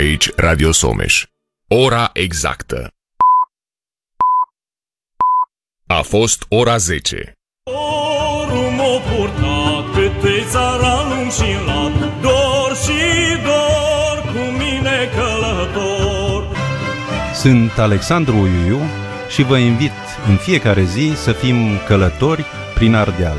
aici Radio Someș. Ora exactă. A fost ora 10. Orul m-a purtat pe țara lung și lat, dor și dor cu mine călător. Sunt Alexandru Uiuiu și vă invit în fiecare zi să fim călători prin Ardeal.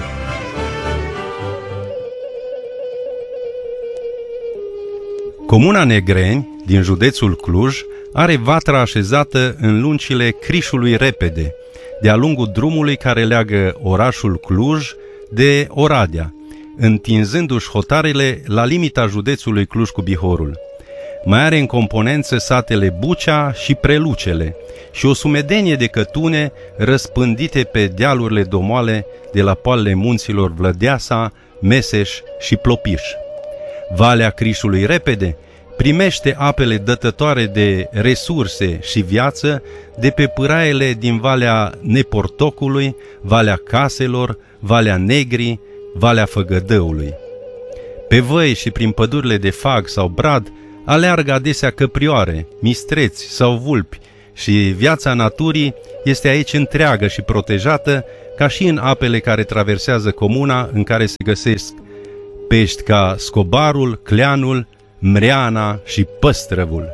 Comuna Negreni, din județul Cluj, are vatra așezată în lungile Crișului Repede, de-a lungul drumului care leagă orașul Cluj de Oradea, întinzându-și hotarele la limita județului Cluj cu Bihorul. Mai are în componență satele Bucea și Prelucele și o sumedenie de cătune răspândite pe dealurile domoale de la poalele munților Vlădeasa, Meseș și Plopiș. Valea Crișului Repede primește apele dătătoare de resurse și viață de pe pâraiele din Valea Neportocului, Valea Caselor, Valea Negrii, Valea Făgădăului. Pe văi și prin pădurile de fag sau brad aleargă adesea căprioare, mistreți sau vulpi și viața naturii este aici întreagă și protejată, ca și în apele care traversează comuna, în care se găsesc pești ca scobarul, cleanul, mreana și păstrăvul.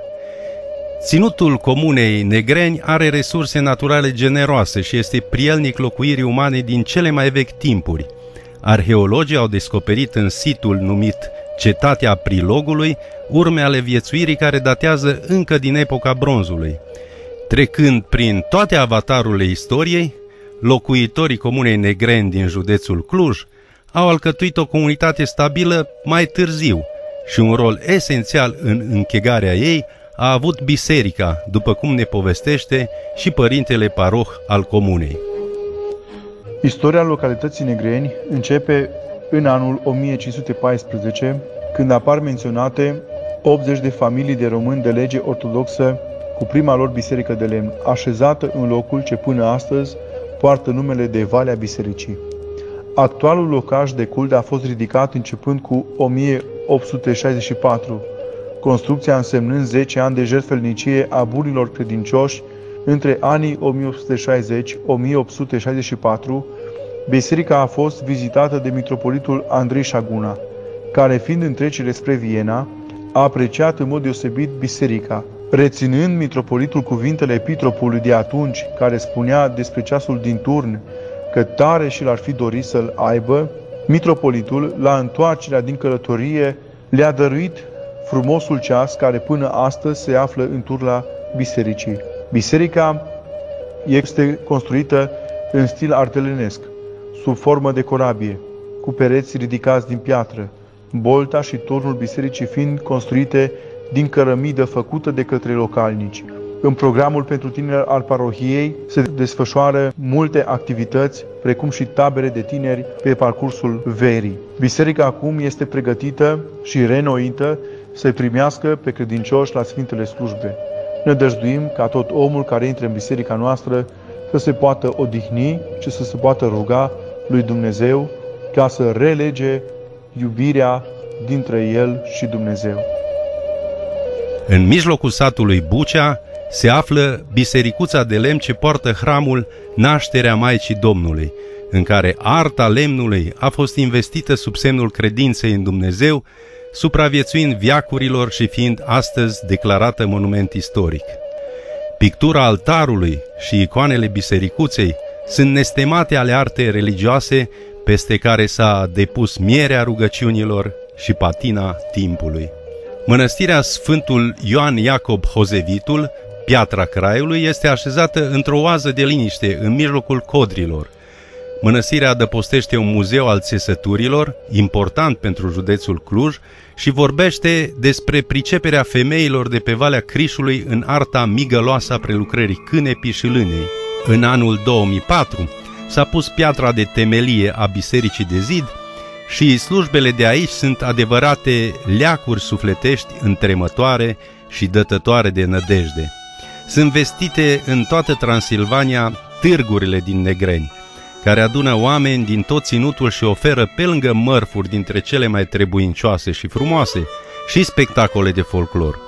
Ținutul comunei Negreni are resurse naturale generoase și este prielnic locuirii umane din cele mai vechi timpuri. Arheologii au descoperit în situl numit Cetatea Prilogului urme ale viețuirii care datează încă din epoca bronzului. Trecând prin toate avatarurile istoriei, locuitorii comunei Negreni din județul Cluj au alcătuit o comunitate stabilă mai târziu și un rol esențial în închegarea ei a avut biserica, după cum ne povestește și părintele paroh al comunei. Istoria localității Negreni începe în anul 1514, când apar menționate 80 de familii de români de lege ortodoxă cu prima lor biserică de lemn, așezată în locul ce până astăzi poartă numele de Valea Bisericii. Actualul locaș de cult a fost ridicat începând cu 1864, construcția însemnând 10 ani de jertfelnicie a bunilor credincioși. Între anii 1860-1864, biserica a fost vizitată de mitropolitul Andrei Șaguna, care, fiind în trecere spre Viena, a apreciat în mod deosebit biserica. Reținând mitropolitul cuvintele episcopului de atunci, care spunea despre ceasul din turn că tare și l-ar fi dorit să-l aibă, mitropolitul, la întoarcerea din călătorie, le-a dăruit frumosul ceas care până astăzi se află în turla bisericii. Biserica este construită în stil ardelenesc, sub formă de corabie, cu pereți ridicați din piatră, bolta și turnul bisericii fiind construite din cărămidă făcută de către localnici. În programul pentru tineri al parohiei se desfășoară multe activități, precum și tabere de tineri pe parcursul verii. Biserica acum este pregătită și reînnoită să primească pe credincioși la Sfintele Slujbe. Ne dăjduim ca tot omul care intră în biserica noastră să se poată odihni și să se poată ruga lui Dumnezeu ca să relege iubirea dintre el și Dumnezeu. În mijlocul satului Bucea se află bisericuța de lemn ce poartă hramul Nașterea Maicii Domnului, în care arta lemnului a fost investită sub semnul credinței în Dumnezeu, supraviețuind veacurilor și fiind astăzi declarată monument istoric. Pictura altarului și icoanele bisericuței sunt nestemate ale artei religioase peste care s-a depus mierea rugăciunilor și patina timpului. Mănăstirea Sfântul Ioan Iacob Hozevitul, Piatra Craiului, este așezată într-o oază de liniște în mijlocul codrilor. Mănăstirea adăpostește un muzeu al țesăturilor, important pentru județul Cluj, și vorbește despre priceperea femeilor de pe Valea Crișului în arta migăloasă a prelucrării cânepii și lânei. În anul 2004 s-a pus piatra de temelie a bisericii de zid și slujbele de aici sunt adevărate leacuri sufletești întremătoare și dătătoare de nădejde. Sunt vestite în toată Transilvania târgurile din Negreni, care adună oameni din tot ținutul și oferă pe lângă mărfuri dintre cele mai trebuincioase și frumoase și spectacole de folclor.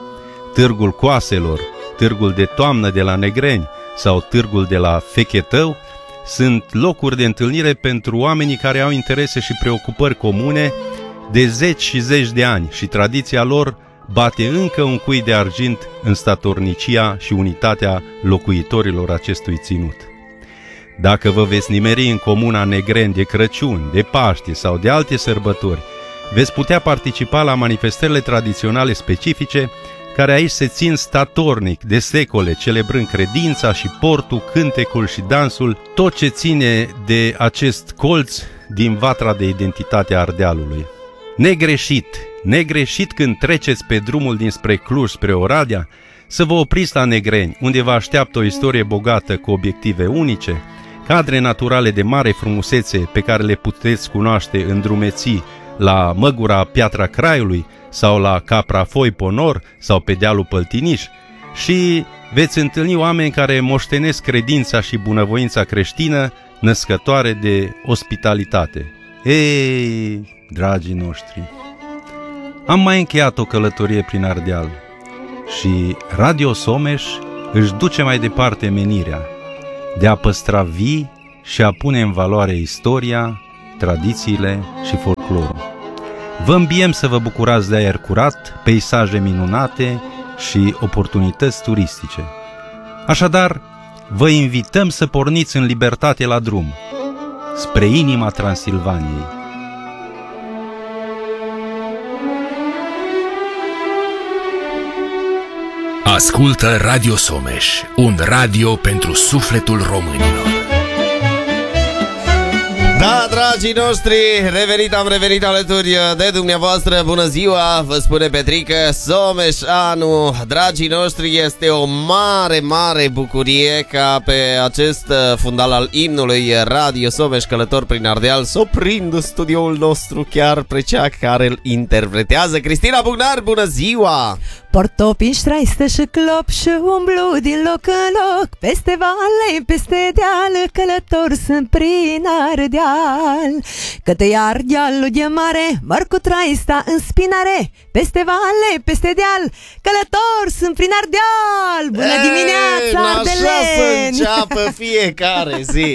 Târgul Coaselor, Târgul de Toamnă de la Negreni sau Târgul de la Fechetău sunt locuri de întâlnire pentru oamenii care au interese și preocupări comune de zeci și zeci de ani și tradiția lor bate încă un cui de argint în statornicia și unitatea locuitorilor acestui ținut. Dacă vă veți nimeri în comuna Negreni de Crăciun, de Paște sau de alte sărbători, veți putea participa la manifestările tradiționale specifice care aici se țin statornic de secole, celebrând credința și portul, cântecul și dansul, tot ce ține de acest colț din vatra de identitate a Ardealului. Negreșit când treceți pe drumul dinspre Cluj spre Oradea, să vă opriți la Negreni, unde vă așteaptă o istorie bogată cu obiective unice, cadre naturale de mare frumusețe pe care le puteți cunoaște în drumeții la Măgura Piatra Craiului sau la Capra Foi Ponor sau pe dealul Păltiniș și veți întâlni oameni care moștenesc credința și bunăvoința creștină născătoare de ospitalitate. Ei, dragii noștri, am mai încheiat o călătorie prin Ardeal și Radio Someș își duce mai departe menirea de a păstra vii și a pune în valoare istoria, tradițiile și folclorul. Vă îmbiem să vă bucurați de aer curat, peisaje minunate și oportunități turistice. Așadar, vă invităm să porniți în libertate la drum, spre inima Transilvaniei. Ascultă Radio Someș, un radio pentru sufletul românilor. Da, dragii noștri, am revenit alături de dumneavoastră. Bună ziua, vă spune Petrică Someșanu. Dragii noștri, este o mare bucurie ca pe acest fundal al imnului Radio Someș, călător prin Ardeal, să oprind studioul nostru chiar pe cea care îl interpretează, Cristina Bugnar. Bună ziua! Portopin ștraistă și clop și umblu din loc în loc, peste vale, peste deal, călător sunt prin Ardeal. Că-te Ardealul e mare, măr cu traista în spinare, peste vale, peste deal, călător sunt prin Ardeal. Bună dimineața, ardeleni! Așa să înceapă fiecare zi.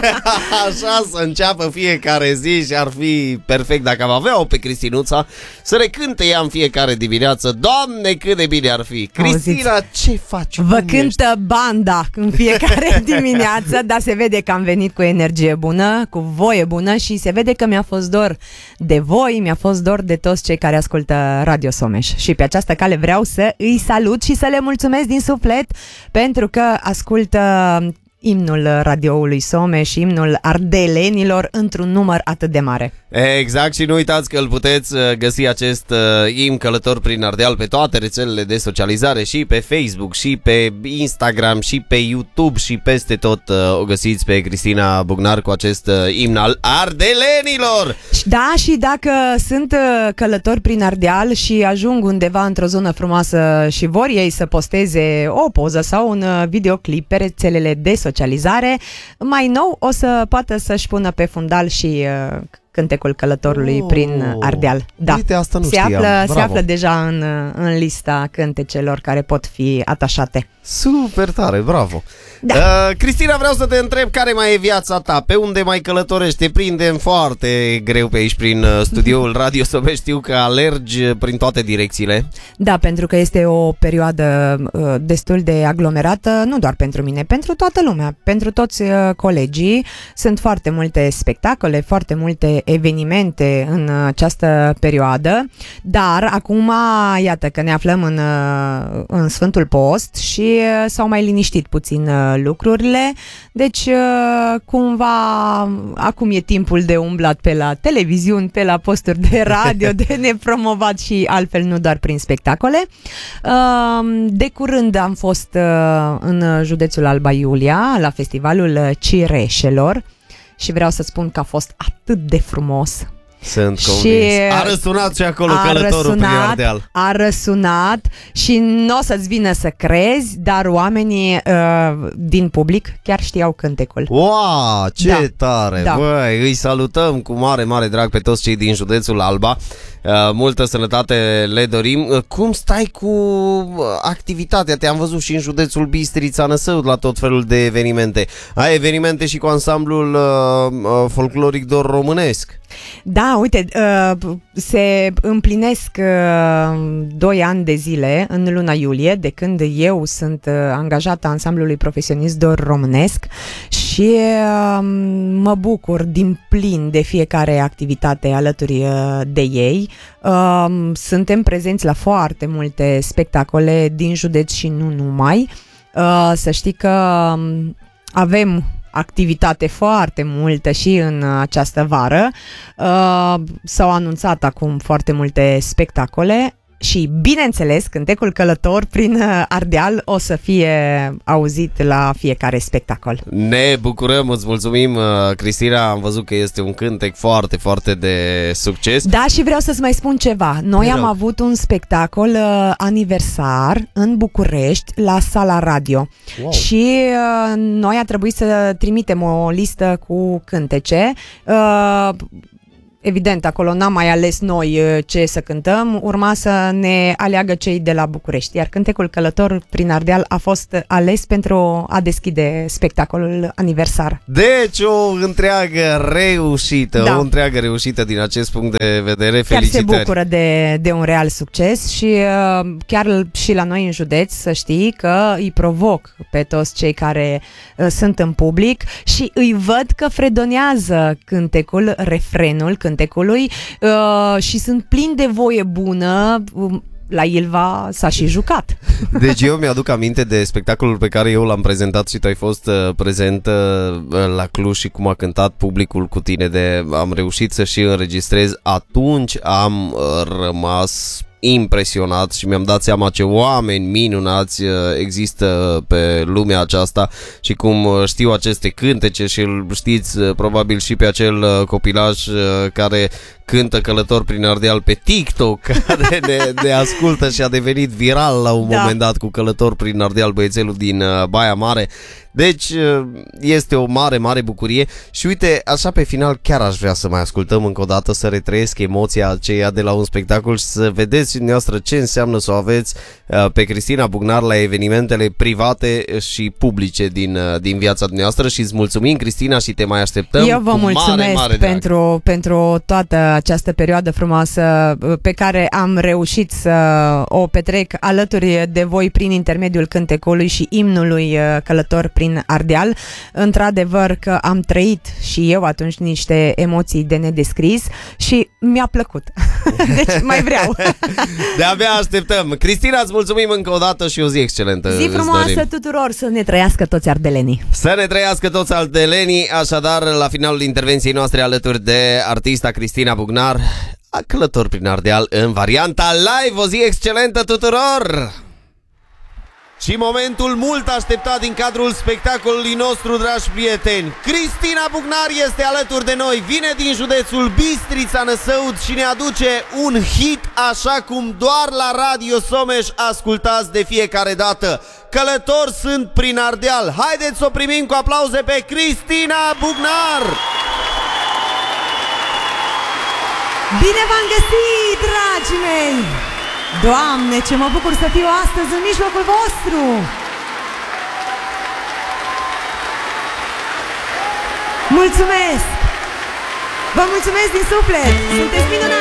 Așa să înceapă fiecare zi și ar fi perfect dacă am avea-o pe Cristinuța să ne cânte ea în fiecare dimineață. Doamne, cât de bine ar fi! Cristina, ce faci? Vă cântă banda în fiecare dimineață, dar se vede că am venit cu energie bună, cu voie bună și se vede că mi-a fost dor de voi, mi-a fost dor de toți cei care ascultă Radio Someș. Și pe această cale vreau să îi salut și să le mulțumesc din suflet pentru că ascultă imnul radioului Someș și imnul ardelenilor într-un număr atât de mare. Exact, și nu uitați că îl puteți găsi acest imn călător prin Ardeal pe toate rețelele de socializare, și pe Facebook, și pe Instagram, și pe YouTube, și peste tot o găsiți pe Cristina Bugnar cu acest imn al ardelenilor. Da, și dacă sunt călători prin Ardeal și ajung undeva într-o zonă frumoasă și vor ei să posteze o poză sau un videoclip pe rețelele de socializare, mai nou o să poată să-și pună pe fundal și cântecul călătorului prin Ardeal. Da. Uite, asta nu se știam. află deja în lista cântecelor care pot fi atașate. Super tare, bravo! Da. Cristina, vreau să te întreb care mai e viața ta, pe unde mai călătorești? Te prindem foarte greu pe aici prin studioul Radio Someș, știu că alergi prin toate direcțiile. Da, pentru că este o perioadă destul de aglomerată, nu doar pentru mine, pentru toată lumea, pentru toți colegii. Sunt foarte multe spectacole, foarte multe evenimente în această perioadă, dar acum, iată că ne aflăm în Sfântul Post și s-au mai liniștit puțin lucrurile, deci cumva acum e timpul de umblat pe la televiziuni, pe la posturi de radio, de nepromovat și altfel, nu doar prin spectacole. De curând am fost în județul Alba Iulia la festivalul Cireșelor și vreau să spun că a fost atât de frumos. Sunt convins. A răsunat și acolo călătorul prin Ardeal. A răsunat și nu o să-ți vină să crezi, dar oamenii din public chiar știau cântecul. Wow, ce tare! Da. Băi, îi salutăm cu mare drag pe toți cei din județul Alba. multă sănătate le dorim. Cum stai cu activitatea? Te-am văzut și în județul Bistrița Năsăud la tot felul de evenimente. Ai evenimente și cu ansamblul folcloric Dor Românesc. Da, uite, se împlinesc 2 ani de zile în luna iulie, de când eu sunt angajată ansamblului profesionist Dor Românesc și mă bucur din plin de fiecare activitate alături de ei. Suntem prezenți la foarte multe spectacole din județ și nu numai. Să știi că avem activitate foarte multă și în această vară. S-au anunțat acum foarte multe spectacole și, bineînțeles, cântecul Călător prin Ardeal o să fie auzit la fiecare spectacol. Ne bucurăm, îți mulțumim, Cristina, am văzut că este un cântec foarte, foarte de succes. Da, și vreau să-ți mai spun ceva. Noi am avut un spectacol aniversar în București la Sala Radio. Wow. Și noi a trebuit să trimitem o listă cu cântece. Evident, acolo n-am mai ales noi ce să cântăm, urma să ne aleagă cei de la București, iar cântecul Călător prin Ardeal a fost ales pentru a deschide spectacolul aniversar. Deci o întreagă reușită, da. O întreagă reușită din acest punct de vedere. Chiar felicitări. se bucură de un real succes și chiar și la noi în județ să știi că îi provoc pe toți cei care sunt în public și îi văd că fredonează cântecul, refrenul cântecului și sunt plini de voie bună. La Ilva s-a și jucat. Deci eu mi-aduc aminte de spectacolul pe care eu l-am prezentat și tu ai fost prezent la Cluj și cum a cântat publicul cu tine. Am reușit să și înregistrez. Atunci am rămas impresionat și mi-am dat seama ce oameni minunați există pe lumea aceasta și cum știu aceste cântece și îl știți probabil și pe acel copilaj care cântă Călător prin Ardeal pe TikTok, care ne ascultă și a devenit viral la un moment dat cu Călător prin Ardeal, băiețelul din Baia Mare. Deci este o mare, mare bucurie și uite, așa pe final chiar aș vrea să mai ascultăm încă o dată, să retrăiesc emoția aceea de la un spectacol și să vedeți dumneavoastră ce înseamnă să o aveți pe Cristina Bugnar la evenimentele private și publice din viața dumneavoastră și îți mulțumim, Cristina, și te mai așteptăm. Eu vă mulțumesc mare pentru toată această perioadă frumoasă pe care am reușit să o petrec alături de voi prin intermediul cântecului și imnului Călător prin Ardeal. Într-adevăr că am trăit și eu atunci niște emoții de nedescris și mi-a plăcut. Deci mai vreau. De-abia așteptăm. Cristina, îți mulțumim încă o dată și o zi excelentă. Zi frumoasă tuturor, să ne trăiască toți ardelenii. Să ne trăiască toți ardelenii. Așadar, la finalul intervenției noastre alături de artista Cristina Bugnar, a Călător prin Ardeal în varianta live. O zi excelentă tuturor! Și momentul mult așteptat din cadrul spectacolului nostru, dragi prieteni. Cristina Bugnar este alături de noi, vine din județul Bistrița Năsăud și ne aduce un hit așa cum doar la Radio Someș ascultați de fiecare dată. Călător sunt prin Ardeal. Haideți să o primim cu aplauze pe Cristina Bugnar! Bine v-am găsit, dragii mei! Doamne, ce mă bucur să fiu astăzi în mijlocul vostru! Mulțumesc! Vă mulțumesc din suflet! Sunteți minunați!